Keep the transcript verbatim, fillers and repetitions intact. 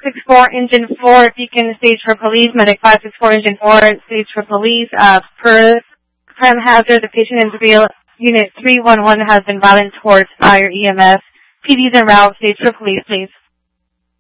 six four, Engine four, Beacon, stage for police, medic five six four, Engine four, stage for police. Uh, per crime hazard, the patient in real unit three one one has been violent towards fire E M S. P D's en route, stage for police, please.